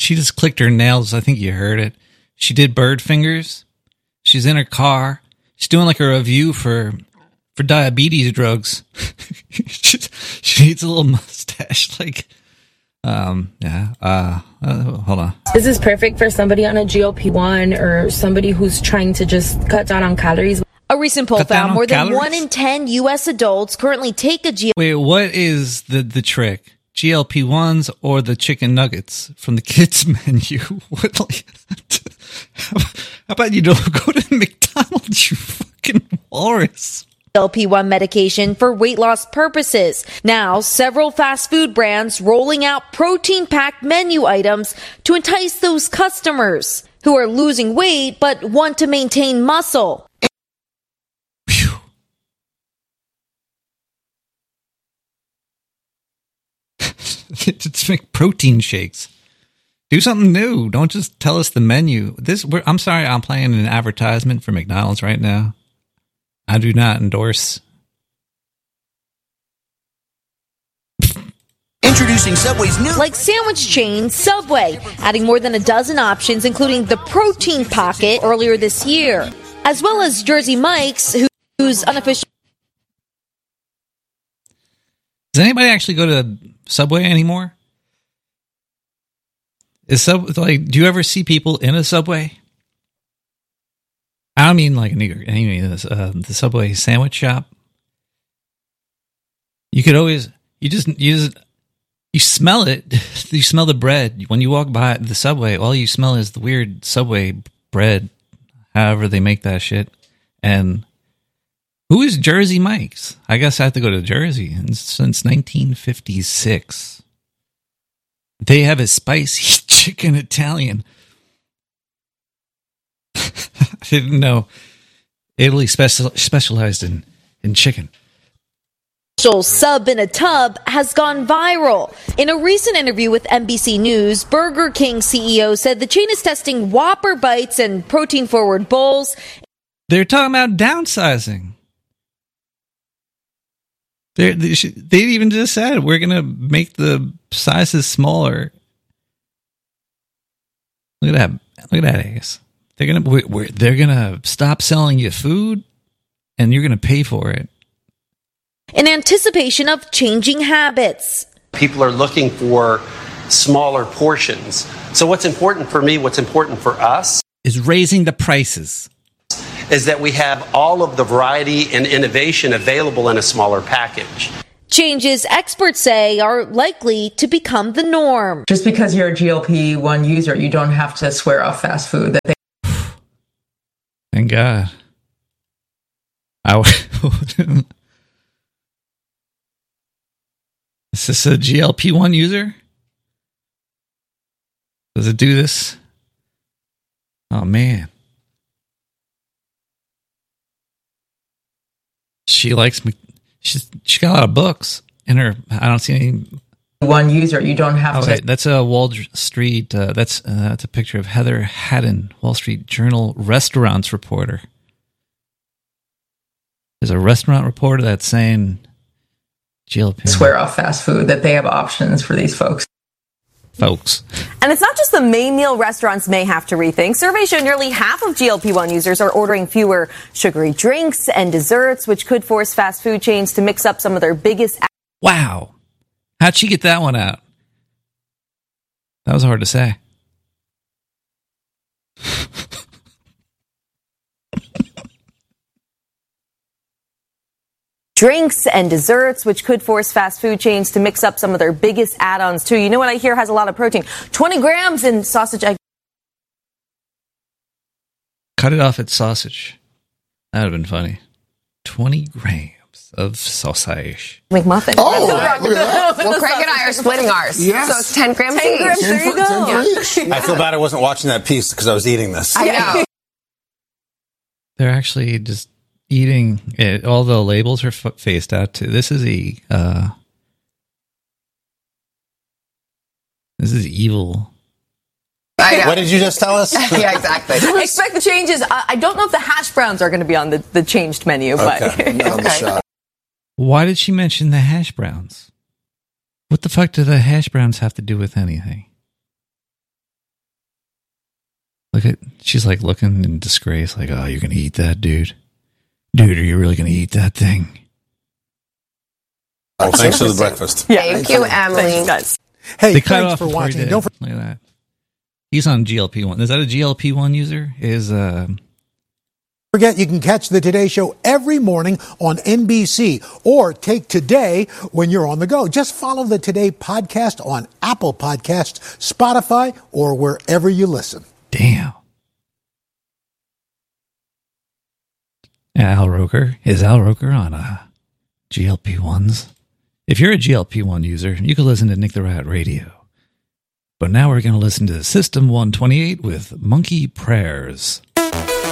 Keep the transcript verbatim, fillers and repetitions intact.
she just clicked her nails. I think you heard it. She did bird fingers. She's in her car. She's doing like a review for for diabetes drugs. she, she needs a little mustache. Like, um, yeah. Uh, uh, hold on. This is perfect for somebody on a G L P one or somebody who's trying to just cut down on calories. A recent poll Cut down found on more than calories? one in ten U S adults currently take a G L P. Wait, what is the, the trick? G L P ones or the chicken nuggets from the kids menu? What, like, how about you don't go to McDonald's, you fucking walrus? G L P one medication for weight loss purposes. Now, several fast food brands rolling out protein-packed menu items to entice those customers who are losing weight but want to maintain muscle. Just make protein shakes. Do something new. Don't just tell us the menu. This, we're, I'm sorry, I'm playing an advertisement for McDonald's right now. I do not endorse. Introducing Subway's new... Like sandwich chain Subway, adding more than a dozen options, including the Protein Pocket earlier this year, as well as Jersey Mike's, who, who's unofficial. Does anybody actually go to Subway anymore? Is sub like? Do you ever see people in a Subway? I don't mean like a New York. I mean uh, the Subway sandwich shop. You could always you just you just you smell it. You smell the bread when you walk by the Subway. All you smell is the weird Subway bread. However they make that shit. And who is Jersey Mike's? I guess I have to go to Jersey. And since nineteen fifty-six, they have a spicy chicken Italian. I didn't know Italy special, specialized in, in chicken. Sub in a tub has gone viral. In a recent interview with N B C News, Burger King C E O said the chain is testing Whopper bites and protein-forward bowls. They're talking about downsizing. They're, they they even just said we're going to make the sizes smaller. Look at that! Look at that ass. They're gonna we're, we're, they're gonna stop selling you food, and you're gonna pay for it. In anticipation of changing habits. People are looking for smaller portions. So what's important for me, what's important for us, is raising the prices. Is that we have all of the variety and innovation available in a smaller package. Changes experts say are likely to become the norm. Just because you're a G L P one user, you don't have to swear off fast food. That they- Thank God. I w- Is this a G L P one user? Does it do this? Oh, man. She likes me. She's she got a lot of books in her. I don't see any. One user, you don't have oh, to. Wait, that's a Wall Street. Uh, that's uh, that's a picture of Heather Haddon, Wall Street Journal restaurants reporter. There's a restaurant reporter that's saying G L P. Swear off fast food, that they have options for these folks. Folks. And it's not just the main meal restaurants may have to rethink. Surveys show nearly half of G L P one users are ordering fewer sugary drinks and desserts, which could force fast food chains to mix up some of their biggest. Wow. How'd she get that one out? That was hard to say. Drinks and desserts, which could force fast food chains to mix up some of their biggest add-ons too. You know what I hear has a lot of protein? twenty grams in sausage egg. Cut it off at sausage. That would have been funny. twenty grams of sausage. McMuffin. Oh, look at that. Well, Craig and I are splitting ours. Yes. So it's ten grams ten each. grams, there you go. Yeah. I feel bad I wasn't watching that piece because I was eating this. I know. They're actually just eating it. All the labels are f- faced out to. This is a. Uh, this is evil. I know. What did you just tell us? Yeah, exactly. Expect the changes. I I don't know if the hash browns are going to be on the, the changed menu, but Okay. Not on the shot. Why did she mention the hash browns? What the fuck do the hash browns have to do with anything? Look at, she's like looking in disgrace, like, oh, you're going to eat that, dude? Dude, are you really going to eat that thing? Oh, thanks for the breakfast. Yeah, thank you, Emily. Thanks, guys. Hey, they cut thanks off for before he watching. did. Don't forget. Look at that. He's on G L P one. Is that a G L P one user? Is uh Forget you can catch the Today Show every morning on N B C or take Today when you're on the go. Just follow the Today podcast on Apple Podcasts, Spotify, or wherever you listen. Damn. Al Roker. Is Al Roker on uh, G L P ones? If you're a G L P one user, you can listen to Nick the Rat Radio. But now we're going to listen to System one twenty-eight with Monkey Prayers.